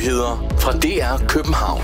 Nyheder fra DR København.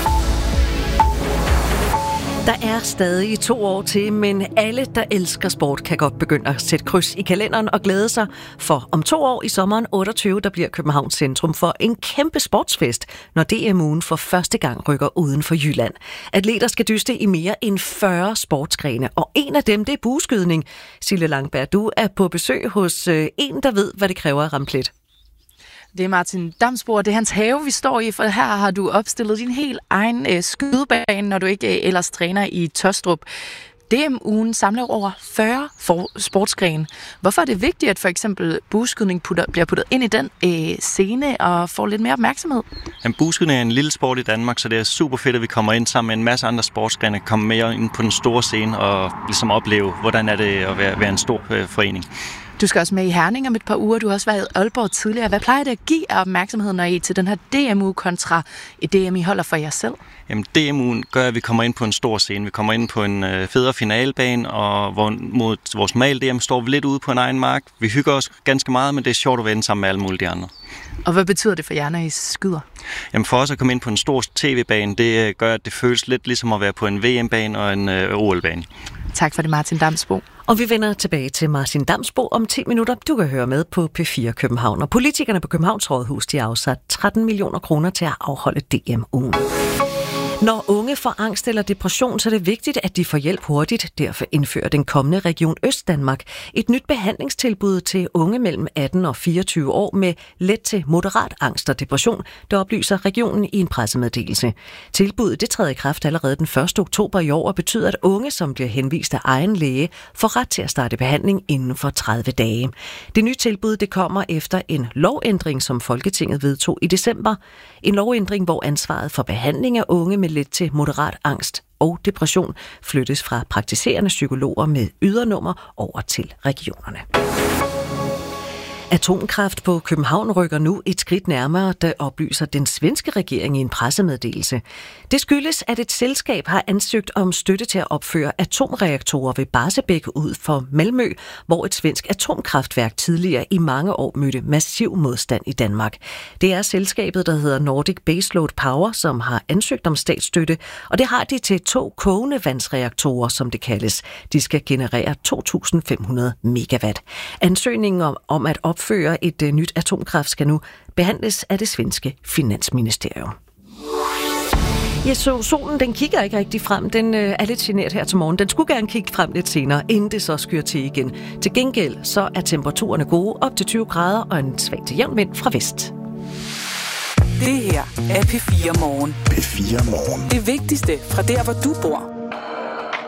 Der er stadig 2 år til, men alle, der elsker sport, kan godt begynde at sætte kryds i kalenderen og glæde sig. For om 2 år i sommeren 28, der bliver Københavns centrum for en kæmpe sportsfest, når DM-ugen for første gang rykker uden for Jylland. Atleter skal dyste i mere end 40 sportsgrene, og en af dem, det er bueskydning. Sille Langberg, du er på besøg hos en, der ved, hvad det kræver at ramme plet. Det er Martin Damsbo, det er hans have, vi står i, for her har du opstillet din helt egen skydebane, når du ikke ellers træner i Tåstrup. DM-ugen samler over 40 sportsgrene. Hvorfor er det vigtigt, at for eksempel bueskydning bliver puttet ind i den scene og får lidt mere opmærksomhed? Jamen, bueskydning er en lille sport i Danmark, så det er super fedt, at vi kommer ind sammen med en masse andre sportsgrene, kommer mere ind på den store scene og ligesom opleve, hvordan er det at være en stor forening. Du skal også med i Herning om et par uger. Du har også været i Aalborg tidligere. Hvad plejer det at give af opmærksomhed, når I er til den her DM-uge kontra et DM, I holder for jer selv? Jamen, DM-ugen gør, at vi kommer ind på en stor scene. Vi kommer ind på en federe finalebane, og mod vores normale DM står vi lidt ude på en egen mark. Vi hygger os ganske meget, men det er sjovt at vende sammen med alle mulige andre. Og hvad betyder det for jer, når I skyder? Jamen, for os at komme ind på en stor tv-bane, det gør, at det føles lidt ligesom at være på en VM-bane og en OL-bane. Tak for det, Martin Damsbo. Og vi vender tilbage til Martin Damsbo om 10 minutter. Du kan høre med på P4 København. Og politikerne på Københavns Rådhus, de har afsat 13 millioner kroner til at afholde DM-ugen. Når unge får angst eller depression, så er det vigtigt, at de får hjælp hurtigt. Derfor indfører den kommende Region Østdanmark et nyt behandlingstilbud til unge mellem 18 og 24 år med let til moderat angst og depression, der oplyser regionen i en pressemeddelelse. Tilbuddet det træder i kraft allerede den 1. oktober i år og betyder, at unge, som bliver henvist af egen læge, får ret til at starte behandling inden for 30 dage. Det nye tilbud det kommer efter en lovændring, som Folketinget vedtog i december. En lovændring, hvor ansvaret for behandling af unge med let til moderat angst og depression flyttes fra praktiserende psykologer med ydernummer over til regionerne. Atomkraft på København rykker nu et skridt nærmere, der oplyser den svenske regering i en pressemeddelelse. Det skyldes, at et selskab har ansøgt om støtte til at opføre atomreaktorer ved Barsebäck ud for Malmø, hvor et svensk atomkraftværk tidligere i mange år mødte massiv modstand i Danmark. Det er selskabet, der hedder Nordic Baseload Power, som har ansøgt om statsstøtte, og det har de til 2 kogende vandsreaktorer, som det kaldes. De skal generere 2.500 megawatt. Ansøgningen om at opføre et nyt atomkraft skal nu behandles af det svenske finansministerium. Ja, så solen den kigger ikke rigtig frem. Den er lidt genert her til morgen. Den skulle gerne kigge frem lidt senere, inden det så skyr til igen. Til gengæld så er temperaturerne gode, op til 20 grader og en svag til jævn vind fra vest. Det her er P4 Morgen. P4 Morgen. Det vigtigste fra der, hvor du bor.